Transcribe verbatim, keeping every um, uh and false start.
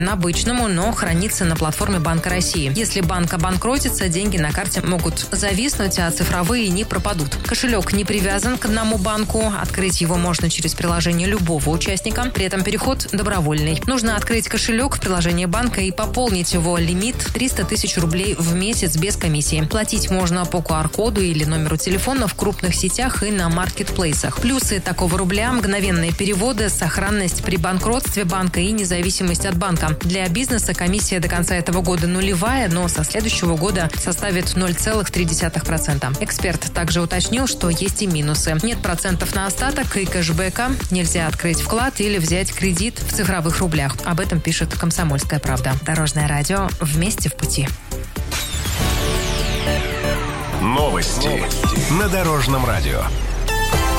обычному, но хранится на платформе Банка России. Если банк обанкротится, деньги на карте могут зависнуть, а цифровые не пропадут. Кошелек не привязан к одному банку. Открыть его можно через приложение любого участника. При этом переход добровольный. Нужно открыть кошелек в приложении банка и пополнить его лимит триста тысяч рублей в месяц без комиссии. Платить можно по ку ар коду или номеру телефона в крупных сетях и на маркетплейсах. Плюсы такого рубля – мгновенные переводы, сохранность при банкротстве банка и независимость от банка. Для бизнеса комиссия до конца этого года нулевая, но со следующего года составит ноль целых три десятых процента. Эксперт также уточнил, что есть и минусы. Нет процентов на остаток и кэшбэка. Нельзя открыть вклад или взять кредит в цифровых рублях. Об этом пишет «Комсомольская правда». Дорожное радио. Вместе в пути. Новости на Дорожном радио.